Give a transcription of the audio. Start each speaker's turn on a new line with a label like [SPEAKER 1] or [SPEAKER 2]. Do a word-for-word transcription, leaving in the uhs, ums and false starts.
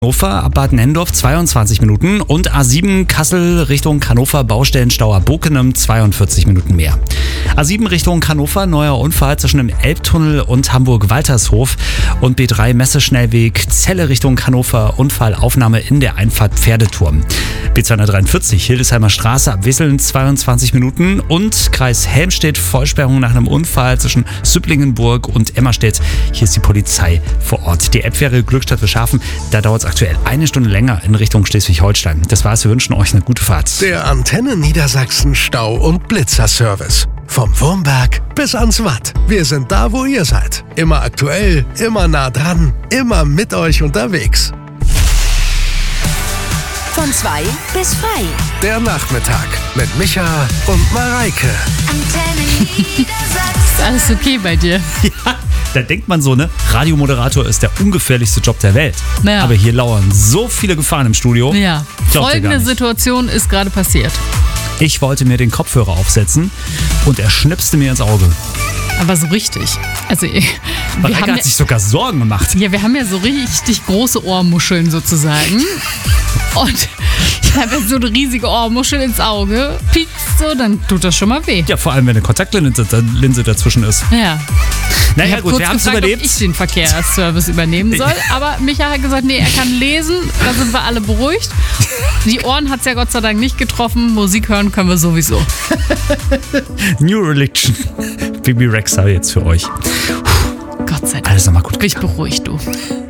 [SPEAKER 1] Hannover ab Bad Nenndorf zweiundzwanzig Minuten und A sieben Kassel Richtung Hannover Baustellenstau ab Bokenem zweiundvierzig Minuten mehr. A sieben Richtung Hannover, neuer Unfall zwischen dem Elbtunnel und Hamburg-Waltershof und B drei Messeschnellweg Celle Richtung Hannover, Unfallaufnahme in der Einfahrt Pferdeturm. B zweihundertdreiundvierzig Hildesheimer Straße ab Wesseln zweiundzwanzig Minuten und Kreis Helmstedt Vollsperrung nach einem Unfall zwischen Süpplingenburg und Emmerstedt. Hier ist die Polizei vor Ort. Die Elbfähre Glückstadt-Beschafen, da dauert es aktuell eine Stunde länger in Richtung Schleswig-Holstein. Das war's, wir wünschen euch eine gute Fahrt.
[SPEAKER 2] Der Antenne Niedersachsen Stau- und Blitzer-Service. Vom Wurmberg bis ans Watt. Wir sind da, wo ihr seid. Immer aktuell, immer nah dran, immer mit euch unterwegs.
[SPEAKER 3] Von zwei bis frei.
[SPEAKER 2] Der Nachmittag mit Micha und Mareike.
[SPEAKER 3] Antenne Niedersachsen.
[SPEAKER 4] Ist alles okay bei dir?
[SPEAKER 1] Ja, da denkt man so, ne? Radiomoderator ist der ungefährlichste Job der Welt.
[SPEAKER 4] Naja.
[SPEAKER 1] Aber hier lauern so viele Gefahren im Studio.
[SPEAKER 4] Ja.
[SPEAKER 1] Glaubt ihr gar
[SPEAKER 4] Folgende
[SPEAKER 1] nicht.
[SPEAKER 4] Situation ist gerade passiert.
[SPEAKER 1] Ich wollte mir den Kopfhörer aufsetzen und er schnipste mir ins Auge.
[SPEAKER 4] Aber so richtig. Also, wir
[SPEAKER 1] Mareike
[SPEAKER 4] haben,
[SPEAKER 1] hat
[SPEAKER 4] ja,
[SPEAKER 1] sich sogar Sorgen gemacht.
[SPEAKER 4] ja, wir haben ja so richtig große Ohrmuscheln sozusagen. Und ich habe jetzt so eine riesige Ohrmuschel ins Auge. Piekst so, dann tut das schon mal weh.
[SPEAKER 1] Ja, vor allem, wenn eine Kontaktlinse Linse dazwischen ist.
[SPEAKER 4] Ja.
[SPEAKER 1] Naja,
[SPEAKER 4] Ich habe
[SPEAKER 1] gut,
[SPEAKER 4] kurz
[SPEAKER 1] wir haben es
[SPEAKER 4] gefragt,
[SPEAKER 1] überlebt.
[SPEAKER 4] ob ich den Verkehrsservice übernehmen soll. Aber Micha hat gesagt, nee, er kann lesen. Da sind wir alle beruhigt. Die Ohren hat es ja Gott sei Dank nicht getroffen. Musik hören können wir sowieso.
[SPEAKER 1] New Religion. Bibi Rexa jetzt für euch.
[SPEAKER 4] Gott sei Dank.
[SPEAKER 1] Alles nochmal gut
[SPEAKER 4] Bin ich beruhigt, du.